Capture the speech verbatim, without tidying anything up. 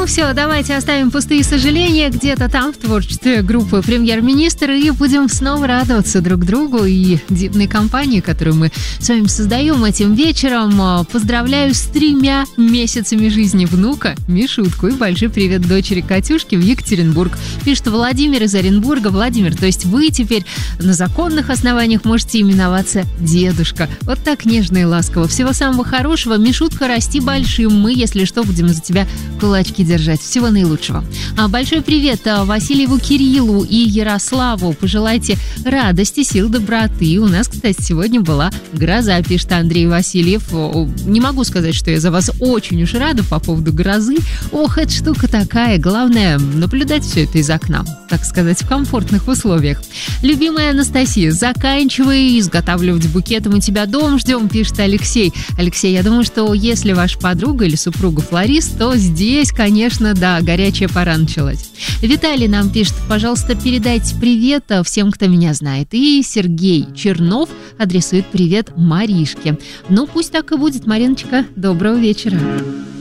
все, давайте оставим пустые сожаления где-то там, в творчестве группы «Премьер-министр», и будем снова радоваться друг другу и дивной компании, которую мы с вами создаем этим вечером. Поздравляю с тремя месяцами жизни внука Мишутку и большой привет дочери Катюшке в Екатеринбург. Пишет Владимир из Оренбурга. Владимир, то есть вы теперь на законных основаниях можете именоваться дедушка. Вот так нежно и ласково. Всего самого хорошего. Мишутка, расти большим. Мы, если что, будем за тебя кулачки держать. Всего наилучшего. А большой привет Васильеву Кириллу и Ярославу. Пожелайте радости, сил, доброты. У нас, кстати, сегодня была гроза, пишет Андрей Васильев. Не могу сказать, что я за вас очень уж рада по поводу грозы. Ох, эта штука такая. Главное, наблюдать все это из окна, так сказать, в комфортных условиях. Любимая Анастасия, заканчивай изготавливать букеты, мы тебя дом ждем, пишет Алексей. Алексей, я думаю, что если ваша подруга или супруга флорист, то здесь, конечно, да, горячая пора началась. Виталий нам пишет, пожалуйста, передайте привет всем, кто меня знает. И Сергей Чернов адресует привет Маришке. Ну, пусть так и будет, Мариночка. Доброго вечера.